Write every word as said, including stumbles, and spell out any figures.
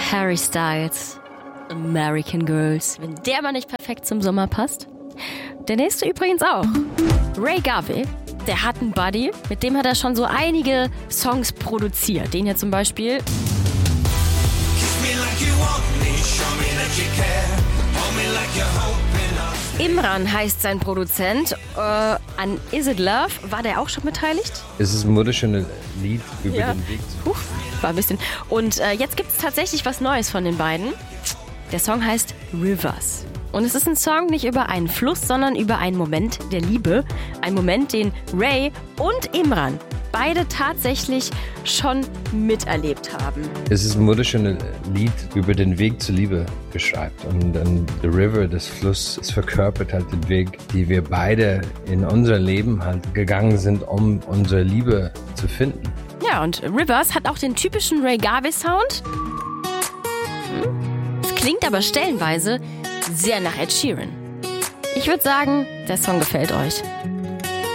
Harry Styles, American Girls. Wenn der mal nicht perfekt zum Sommer passt. Der nächste übrigens auch. Ray Garvey, der hat einen Buddy, mit dem hat er schon so einige Songs produziert. Den hier zum Beispiel. Imran heißt sein Produzent. Äh, an Is It Love war der auch schon beteiligt? Es ist ein wunderschönes Lied über ja. den Weg. Puh, war ein bisschen. Und äh, jetzt gibt es tatsächlich was Neues von den beiden. Der Song heißt Rivers. Und es ist ein Song nicht über einen Fluss, sondern über einen Moment der Liebe. Ein Moment, den Ray und Imran beide tatsächlich schon miterlebt haben. Es ist ein wunderschönes Lied über den Weg zur Liebe beschreibt. Und dann The River, das Fluss, es verkörpert halt den Weg, die wir beide in unser Leben halt gegangen sind, um unsere Liebe zu finden. Ja, und Rivers hat auch den typischen Ray Garvey Sound. Es klingt aber stellenweise sehr nach Ed Sheeran. Ich würde sagen, der Song gefällt euch.